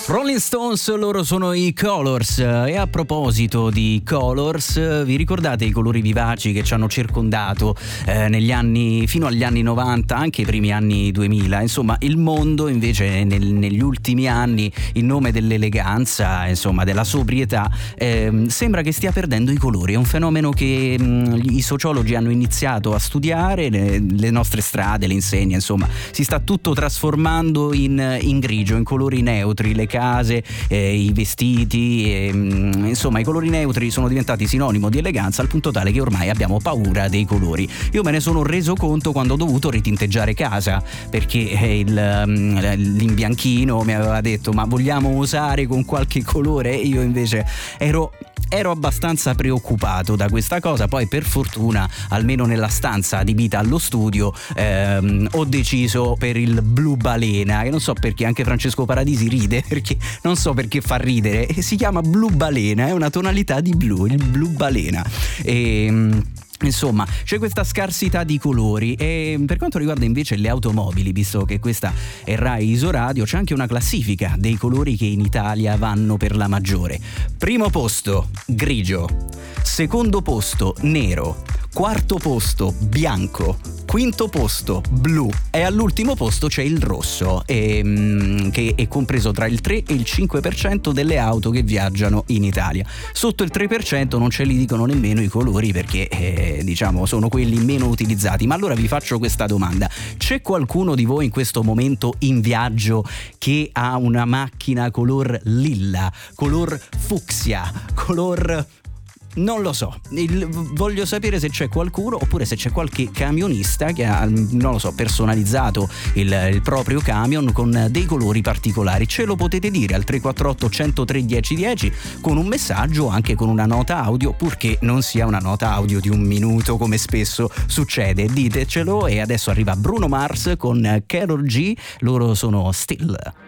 Rolling Stones, loro sono i Colors. E a proposito di Colors, vi ricordate i colori vivaci che ci hanno circondato negli anni, fino agli anni 90, anche i primi anni 2000? Insomma, il mondo invece negli ultimi anni, in nome dell'eleganza, insomma della sobrietà, sembra che stia perdendo i colori. È un fenomeno che i sociologi hanno iniziato a studiare. Le nostre strade, le insegne, insomma si sta tutto trasformando in grigio, in colori neutri. Le case, i vestiti, insomma i colori neutri sono diventati sinonimo di eleganza, al punto tale che ormai abbiamo paura dei colori. Io me ne sono reso conto quando ho dovuto ritinteggiare casa, perché l'imbianchino mi aveva detto: ma vogliamo usare con qualche colore? E io invece ero abbastanza preoccupato da questa cosa. Poi per fortuna, almeno nella stanza adibita allo studio, ho deciso per il blu balena, che non so perché anche Francesco Paradisi ride, perché non so perché fa ridere, e si chiama blu balena, è una tonalità di blu, il blu balena. Insomma, c'è questa scarsità di colori. E per quanto riguarda invece le automobili, visto che questa è Rai Isoradio, c'è anche una classifica dei colori che in Italia vanno per la maggiore. Primo posto grigio, secondo posto nero, quarto posto bianco, quinto posto blu e all'ultimo posto c'è il rosso, che è compreso tra il 3 e il 5% delle auto che viaggiano in Italia. Sotto il 3% non ce li dicono nemmeno i colori, perché diciamo sono quelli meno utilizzati. Ma allora vi faccio questa domanda: c'è qualcuno di voi in questo momento in viaggio che ha una macchina color lilla, color fucsia, color... non lo so, voglio sapere se c'è qualcuno, oppure se c'è qualche camionista che ha, non lo so, personalizzato il proprio camion con dei colori particolari. Ce lo potete dire al 348 103 1010 con un messaggio o anche con una nota audio, purché non sia una nota audio di 1 minuto come spesso succede. Ditecelo. E adesso arriva Bruno Mars con Karol G, loro sono Still.